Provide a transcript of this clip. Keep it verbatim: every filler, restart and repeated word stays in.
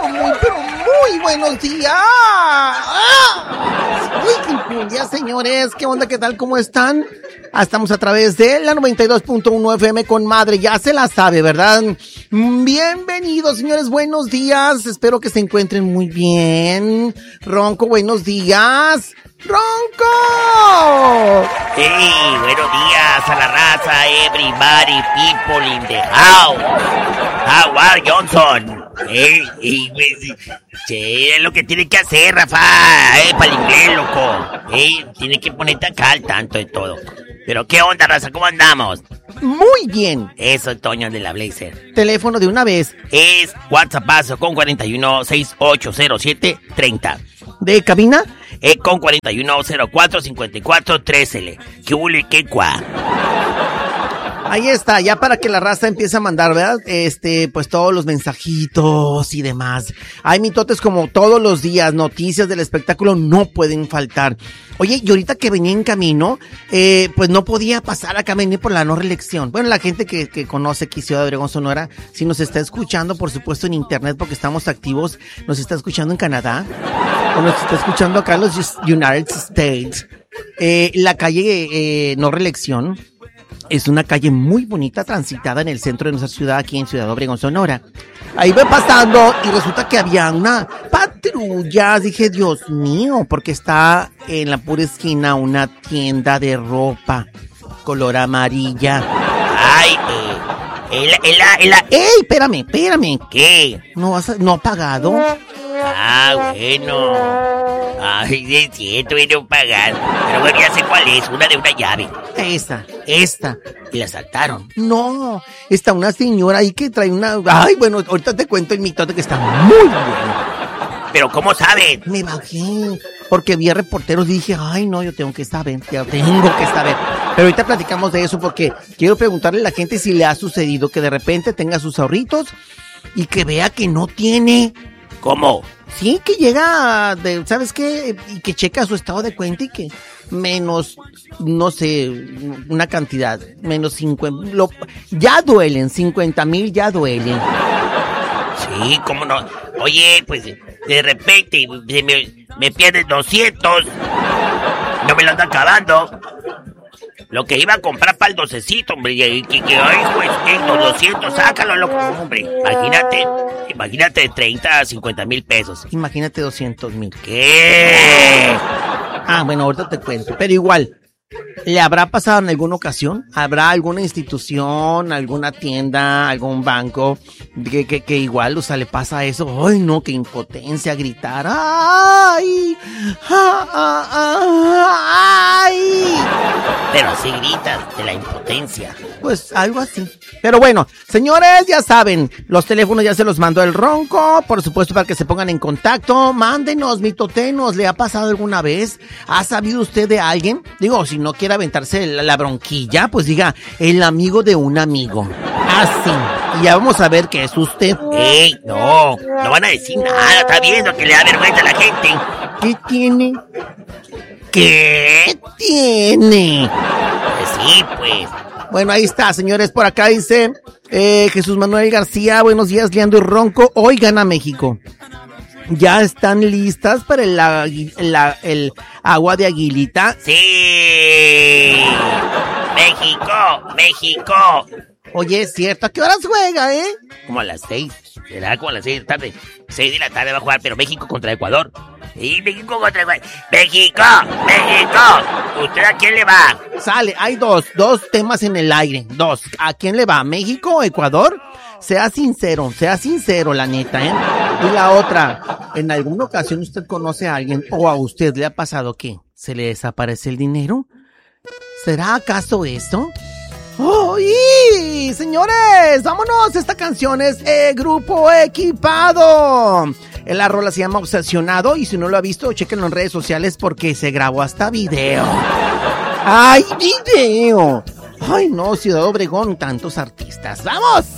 México, muy, pero muy buenos días. ¡Ah! Uy, qué infundia, señores. ¿Qué onda? ¿Qué tal? ¿Cómo están? Ah, estamos a través de la noventa y dos punto uno F M con Madre. Ya se la sabe, ¿verdad? Bienvenidos, señores. Buenos días. Espero que se encuentren muy bien. Ronco, buenos días. ¡Ronco! Hey, buenos días a la raza, everybody, people in the house. How are Johnson? Hey, hey, hey, che, es lo que tiene que hacer, Rafa, eh, para el inglés, loco. Hey, tiene que ponerte acá al tanto de todo. Pero, ¿qué onda, raza? ¿Cómo andamos? Muy bien. Eso, Toño de la Blazer. Teléfono de una vez. Es WhatsAppazo con cuarenta y uno, sesenta y ocho cero siete, treinta. ¿De cabina? Eh, con cuarenta y uno, cero cuatro, cincuenta y cuatro, trece. ¿Qué hule, qué cua? Ahí está, ya para que la raza empiece a mandar, ¿verdad? Este, pues todos los mensajitos y demás. Hay mitotes como todos los días, noticias del espectáculo no pueden faltar. Oye, y ahorita que venía en camino, eh, pues no podía pasar acá, venir por la no reelección. Bueno, la gente que, que conoce aquí Ciudad Obregón, Sonora, si nos está escuchando, por supuesto, en internet, porque estamos activos, nos está escuchando en Canadá, o nos está escuchando acá en los United States. Eh, la calle eh, no reelección es una calle muy bonita, transitada en el centro de nuestra ciudad, aquí en Ciudad Obregón, Sonora. Ahí voy pasando y resulta que había una patrulla. Dije, Dios mío, porque está en la pura esquina una tienda de ropa color amarilla. Ay, eh, el, el, el, el, ¡Ey, espérame, espérame! ¿Qué? ¿No has, no ha pagado? Ah, bueno. Ay, es cierto, no pagar. Pero bueno, ya sé cuál es, una de una llave. Esta, esta. Y la asaltaron. No, está una señora ahí que trae una... Ay, bueno, ahorita te cuento el mitote que está muy bueno. ¿Pero cómo sabes? Me bajé, porque vi a reporteros y dije, ay, no, yo tengo que saber, yo tengo que saber. Pero ahorita platicamos de eso porque quiero preguntarle a la gente si le ha sucedido que de repente tenga sus ahorritos y que vea que no tiene... ¿Cómo? Sí, que llega, de, ¿sabes qué? Y que checa su estado de cuenta y que menos, no sé, una cantidad, menos cincuenta, lo, ya duelen, cincuenta mil ya duelen. Sí, ¿cómo no? Oye, pues, de repente me, me pierdes doscientos, no me lo anda acabando. Lo que iba a comprar para el docecito, hombre, y que, que, ay, pues, que los doscientos, sácalo, loco, hombre. Imagínate, imagínate treinta a cincuenta mil pesos. Imagínate doscientos mil. ¿Qué? Ah, bueno, ahorita te cuento, pero igual, ¿le habrá pasado en alguna ocasión? ¿Habrá alguna institución, alguna tienda, algún banco que, que, que igual, o sea, le pasa eso? ¡Ay, no, qué impotencia! Gritar, ¡ay! ¡Ay! Pero así gritas de la impotencia. Pues algo así. Pero bueno, señores, ya saben, los teléfonos ya se los mandó el Ronco, por supuesto, para que se pongan en contacto. Mándenos, mitotenos, ¿le ha pasado alguna vez? ¿Ha sabido usted de alguien? Digo, si no quiere aventarse la, la bronquilla, pues diga, el amigo de un amigo. Así. Y ya vamos a ver qué es usted. ¡Ey, no! No van a decir nada, está viendo que le da vergüenza a la gente. ¿Qué tiene? ¿Qué tiene? Pues sí, pues. Bueno, ahí está, señores. Por acá dice eh, Jesús Manuel García. Buenos días, Leandro y Ronco. Hoy gana México. ¿Ya están listas para el, la, la, el agua de Aguilita? ¡Sí! ¡México! ¡México! Oye, es cierto. ¿A qué horas juega, eh? Como a las seis. Será como a las seis de la tarde. Seis de la tarde va a jugar, pero México contra Ecuador. Sí, México contra Ecuador. ¡México! ¡México! ¿Usted a quién le va? Sale, hay dos, dos temas en el aire. Dos. ¿A quién le va? ¿México o Ecuador? Sea sincero, sea sincero, la neta, ¿eh? Y la otra, ¿en alguna ocasión usted conoce a alguien o a usted le ha pasado que se le desaparece el dinero? ¿Será acaso eso? ¡Uy! Señores, vámonos. Esta canción es eh, Grupo Equipado. La rola se llama Obsesionado y si no lo ha visto, chéquenlo en redes sociales porque se grabó hasta video. ¡Ay, video! ¡Ay, no! Ciudad Obregón, tantos artistas. ¡Vamos!